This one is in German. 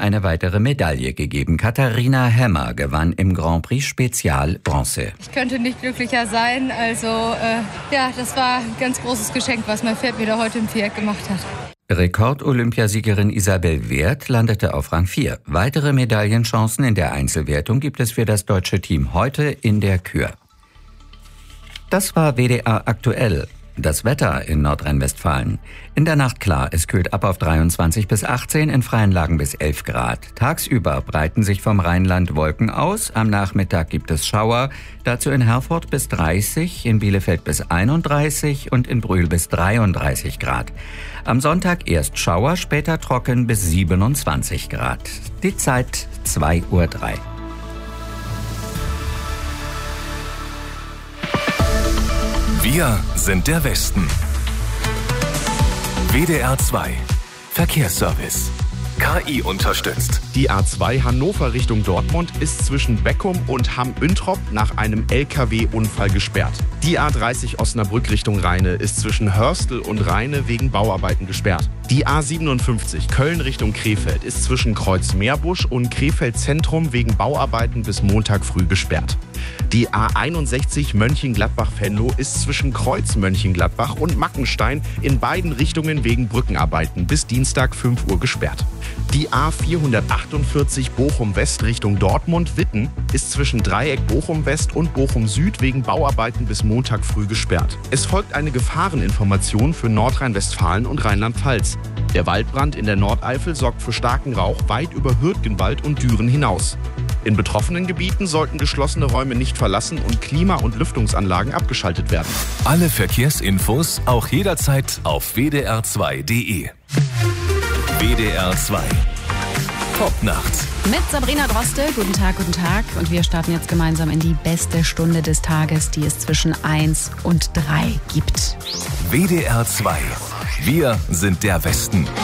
eine weitere Medaille gegeben. Katharina Hemmer gewann im Grand Prix Spezial Bronze. Ich könnte nicht glücklicher sein. Also das war ein ganz großes Geschenk, was mein Pferd mir da heute im Viereck gemacht hat. Rekord-Olympiasiegerin Isabel Werth landete auf Rang 4. Weitere Medaillenchancen in der Einzelwertung gibt es für das deutsche Team heute in der Kür. Das war WDR aktuell. Das Wetter in Nordrhein-Westfalen. In der Nacht klar, es kühlt ab auf 23 bis 18, in freien Lagen bis 11 Grad. Tagsüber breiten sich vom Rheinland Wolken aus. Am Nachmittag gibt es Schauer. Dazu in Herford bis 30, in Bielefeld bis 31 und in Brühl bis 33 Grad. Am Sonntag erst Schauer, später trocken bis 27 Grad. Die Zeit 2:03 Uhr. Wir sind der Westen. WDR 2 Verkehrsservice. KI unterstützt. Die A2 Hannover Richtung Dortmund ist zwischen Beckum und Hamm-Üntrop nach einem LKW-Unfall gesperrt. Die A30 Osnabrück Richtung Rheine ist zwischen Hörstel und Rheine wegen Bauarbeiten gesperrt. Die A57 Köln Richtung Krefeld ist zwischen Kreuz-Meerbusch und Krefeld Zentrum wegen Bauarbeiten bis Montag früh gesperrt. Die A61 Mönchengladbach-Venlo ist zwischen Kreuz Mönchengladbach und Mackenstein in beiden Richtungen wegen Brückenarbeiten bis Dienstag 5 Uhr gesperrt. Die A448 Bochum-West Richtung Dortmund-Witten ist zwischen Dreieck Bochum-West und Bochum-Süd wegen Bauarbeiten bis Montag früh gesperrt. Es folgt eine Gefahreninformation für Nordrhein-Westfalen und Rheinland-Pfalz. Der Waldbrand in der Nordeifel sorgt für starken Rauch weit über Hürtgenwald und Düren hinaus. In betroffenen Gebieten sollten geschlossene Räume nicht verlassen und Klima- und Lüftungsanlagen abgeschaltet werden. Alle Verkehrsinfos auch jederzeit auf wdr2.de. WDR 2 Popnacht. Mit Sabrina Droste. Guten Tag, guten Tag. Und wir starten jetzt gemeinsam in die beste Stunde des Tages, die es zwischen 1 und 3 gibt. WDR 2. Wir sind der Westen.